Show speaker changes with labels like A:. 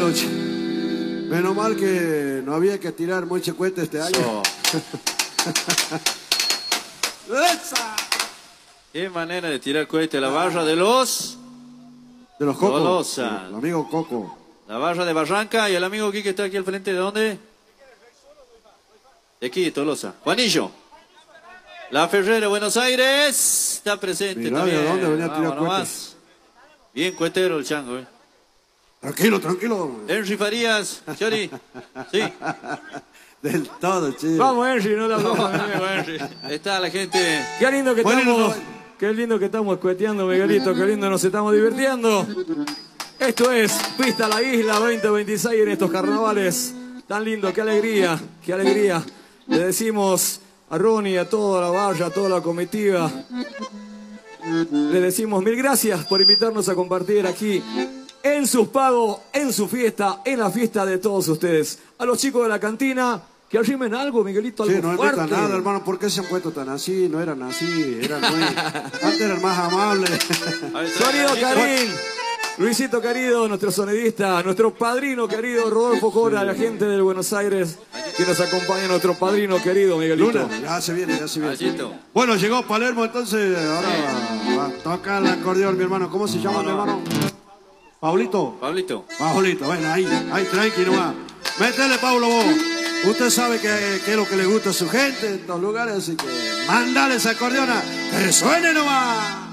A: Bueno, menos mal que no había que tirar mucho cohete este año.
B: Qué manera de tirar cohete. La barra de los...
A: De los Cocos.
B: Tolosa.
A: El amigo Coco.
B: La barra de Barranca y el amigo aquí que está aquí al frente. ¿De dónde? De aquí, de Tolosa. Juanillo. La Ferrera, Buenos Aires. Está presente.
A: Mirá,
B: también.
A: ¿de dónde venía a tirar
B: Vamos
A: cohetes?
B: nomás. Bien cuetero el chango,
A: Tranquilo, tranquilo.
B: Henry Farías, Chori. Sí.
A: Del todo, chido.
C: Vamos, Henry, no la broma.
B: Henry. Está la gente.
C: Qué lindo que
A: Bueno,
C: estamos.
A: no.
C: Qué lindo que estamos cueteando, Miguelito. Qué lindo nos estamos divirtiendo. Esto es Pista a la Isla 2026 en estos carnavales. Tan lindo, qué alegría, qué alegría. Le decimos a Ronnie, a toda la valla, a toda la comitiva. Le decimos mil gracias por invitarnos a compartir aquí en sus pagos, en su fiesta, en la fiesta de todos ustedes. A los chicos de la cantina, que arrimen algo, Miguelito, algo
A: Sí, no
C: fuerte.
A: invitan nada, hermano. ¿Por qué se han puesto tan así? No eran así. Eran muy... Antes eran más amables.
C: Sonido Karim, Luisito querido, nuestro sonidista, nuestro padrino querido Rodolfo Cora, la gente del Buenos Aires que nos acompaña, nuestro padrino querido Miguelito.
A: Luna, ya se viene, ya se viene.
B: Gallito.
A: Bueno, llegó Palermo, entonces ahora va a tocar el acordeón, mi hermano. ¿Cómo se llama, mi hermano? Paulito.
B: Pablito.
A: Paulito, bueno, ahí tranqui nomás. Métele, Paulo, vos. Usted sabe que es lo que le gusta a su gente en estos lugares, así que mandale esa acordeona, que suene nomás.